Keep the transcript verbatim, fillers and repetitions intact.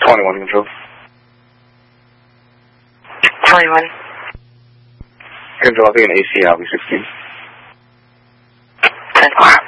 twenty-one control. twenty-one. Control, I'll be an A C, I'll be sixteen. ten four.